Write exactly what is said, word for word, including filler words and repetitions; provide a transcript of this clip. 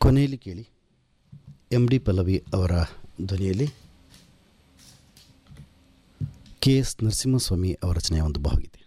ಕೊನೆಯಲ್ಲಿ ಕೇಳಿ M D Pallavi ಅವರ ಧ್ವನಿಯಲ್ಲಿ ಕೆ ಎಸ್ ನರಸಿಂಹಸ್ವಾಮಿ ಅವರ ರಚನೆಯ ಒಂದು ಭಾವಗೀತೆ.